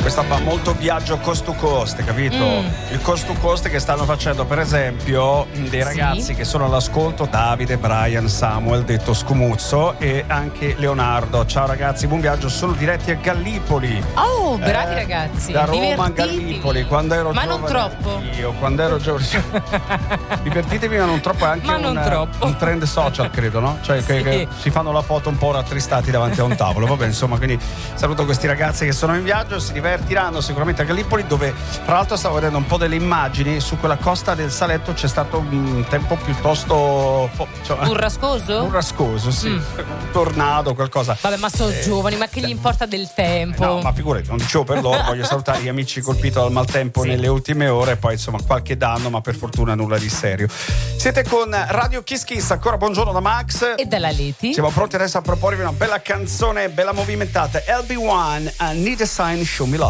Questa fa molto viaggio coast to coast, capito? Il coast to coast che stanno facendo, per esempio, dei ragazzi che sono all'ascolto: Davide, Brian, Samuel, detto Scumuzzo, e anche Leonardo. Ciao ragazzi, buon viaggio. Sono diretti a Gallipoli. Oh, bravi ragazzi. Da Roma a Gallipoli. Quando ero giovane, non troppo. Io, quando ero giovane. Divertitevi, ma non troppo. È anche un trend social, credo, no? Cioè che si fanno la foto un po' rattristati davanti a un tavolo. Vabbè, insomma, quindi saluto questi ragazzi che sono in viaggio, si divertiranno sicuramente a Gallipoli, dove tra l'altro stavo vedendo un po' delle immagini. Su quella costa del Saletto c'è stato un tempo piuttosto burrascoso, sì. Un tornado, qualcosa. Vabbè, ma sono giovani, ma che gli importa del tempo? No, ma figurati, non dicevo per loro. Voglio salutare gli amici colpiti dal maltempo nelle ultime ore, poi insomma qualche danno, ma per fortuna nulla di serio. Siete con Radio Kiss Kiss, ancora buongiorno da Max e dalla Leti. Siamo pronti adesso a proporvi una bella canzone, bella movimentata. LB1, Need a Sign, Show Me Love.